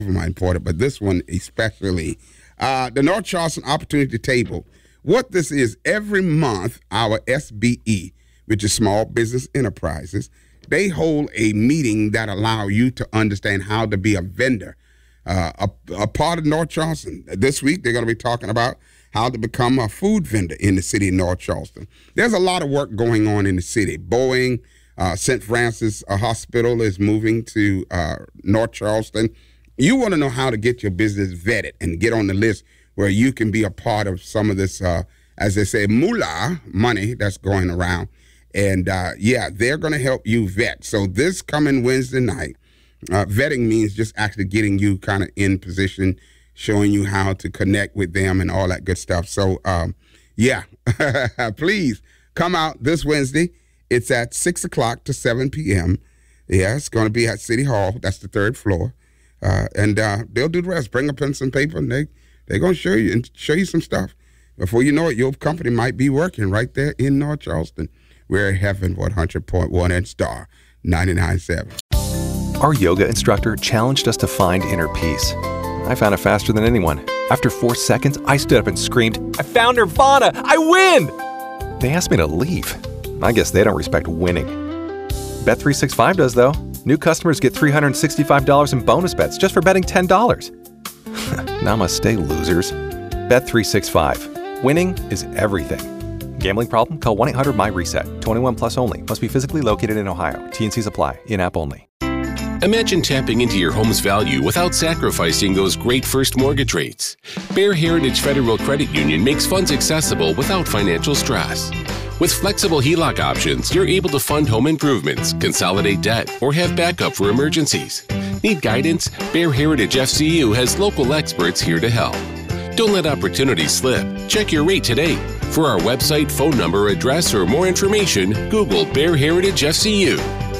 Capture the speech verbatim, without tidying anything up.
my important, but this one especially. Uh, the North Charleston Opportunity Table. What this is, every month, our S B E, which is Small Business Enterprises, they hold a meeting that allow you to understand how to be a vendor, uh, a, a part of North Charleston. This week, they're going to be talking about how to become a food vendor in the city of North Charleston. There's a lot of work going on in the city. Boeing, uh, Saint Francis uh, Hospital is moving to uh, North Charleston. You want to know how to get your business vetted and get on the list where you can be a part of some of this, uh, as they say, moolah money that's going around. And, uh, yeah, they're going to help you vet. So this coming Wednesday night, uh, vetting means just actually getting you kind of in position, showing you how to connect with them and all that good stuff. So, um, yeah, please come out this Wednesday. It's at six o'clock to seven p.m. Yeah, it's going to be at City Hall. That's the third floor. Uh, and uh, they'll do the rest. Bring a pencil and paper, and they, they're going to show you and show you some stuff. Before you know it, your company might be working right there in North Charleston. We're at Heaven one hundred point one and Star ninety-nine point seven. Our yoga instructor challenged us to find inner peace. I found it faster than anyone. After four seconds, I stood up and screamed, "I found Nirvana! I win!" They asked me to leave. I guess they don't respect winning. Bet three sixty-five does, though. New customers get three hundred sixty-five dollars in bonus bets just for betting ten dollars. Namaste, losers. Bet three sixty-five. Winning is everything. Gambling problem? Call one eight hundred my reset. twenty-one plus only. Must be physically located in Ohio. T N Cs apply. In-app only. Imagine tapping into your home's value without sacrificing those great first mortgage rates. Bear Heritage Federal Credit Union makes funds accessible without financial stress. With flexible H E L O C options, you're able to fund home improvements, consolidate debt, or have backup for emergencies. Need guidance? Bear Heritage F C U has local experts here to help. Don't let opportunities slip. Check your rate today. For our website, phone number, address, or more information, Google Bear Heritage F C U.